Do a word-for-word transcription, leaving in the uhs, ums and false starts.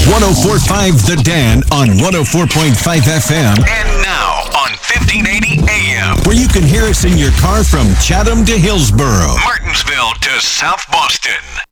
one oh four point five The Dan on one oh four point five F M. And now on fifteen eighty A M, where you can hear us in your car from Chatham to Hillsboro, Martinsville to South Boston.